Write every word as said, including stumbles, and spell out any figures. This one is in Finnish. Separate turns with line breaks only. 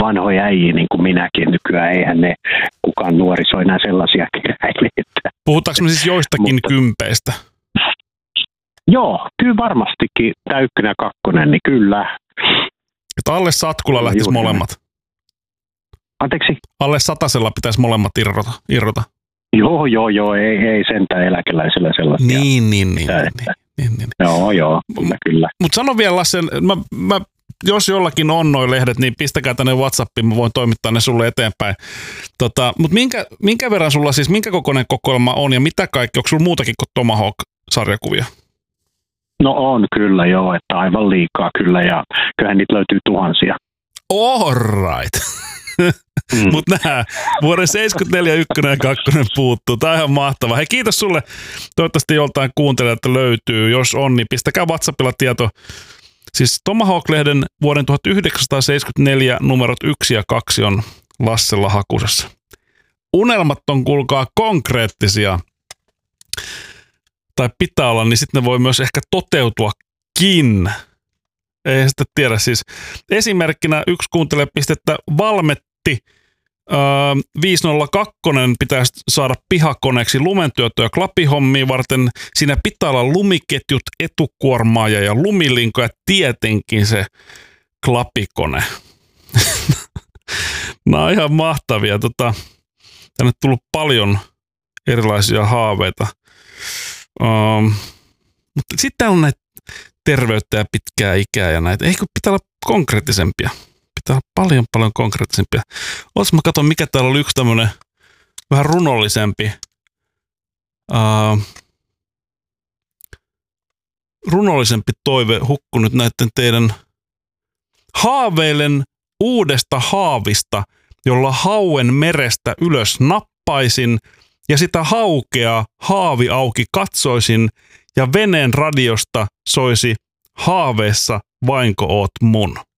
vanhoja äijiä niin kuin minäkin. Nykyään eihän ne kukaan nuoriso enää sellaisia keräile.
Puhutaanko me siis joistakin Mutta, kympeistä?
Joo, kyllä varmastikin tämä ykkönen ja kakkonen, niin kyllä.
Että alle satkulla lähtisi Juuri molemmat. Näin.
Anteeksi?
Alle satasella pitäisi molemmat irrota. irrota.
Joo, joo, joo, ei, ei sentään eläkeläisellä sellaisia.
Niin, niin, niin. niin, niin, niin.
Joo, joo, kyllä, kyllä.
Mutta sano vielä Lasse, mä, mä, jos jollakin on noin lehdet, niin pistäkää tänne WhatsAppiin, mä voin toimittaa ne sulle eteenpäin. Tota, mutta minkä, minkä verran sulla siis, minkä kokoinen kokoelma on ja mitä kaikki, onko sulla muutakin kuin Tomahawk-sarjakuvia?
No on kyllä joo, että aivan liikaa kyllä ja kyllähän niitä löytyy tuhansia.
All right. Mm. Mutta nämä vuoden seitsemänkymmentäneljä ykkönen ja kakkonen puuttuu. Tämä on ihan mahtavaa. Hei, kiitos sulle. Toivottavasti joltain kuuntelijalta löytyy. Jos on, niin pistäkää WhatsAppilla tieto. Siis Tomahawk-lehden vuoden tuhatyhdeksänsataaseitsemänkymmentäneljä numerot yksi ja kaksi on Lassella hakusessa. Unelmat on, kuulkaa, konkreettisia. Tai pitää olla, niin sitten ne voi myös ehkä toteutuakin. Ei sitä tiedä siis. Esimerkkinä yksi kuuntelepistettä Valmetti öö, viisisataakaksi pitäisi saada pihakoneeksi lumentyötöä klapihommiin varten. Siinä pitää olla lumiketjut, etukuormaaja ja lumilinko ja tietenkin se klapikone. Nämä on ihan mahtavia. Tota, tänne on tullut paljon erilaisia haaveita. Um, mutta sitten on näitä terveyttä ja pitkää ikää ja näitä. Eikö pitää olla konkreettisempia? Pitää olla paljon, paljon konkreettisempia. Otas mä katson, mikä täällä oli yksi tämmönen vähän runollisempi. Uh, runollisempi toive hukkunut näiden teidän haaveilen uudesta haavista, jolla hauen merestä ylös nappaisin ja sitä haukea haavi auki katsoisin ja veneen radiosta soisi haaveessa vainko oot mun.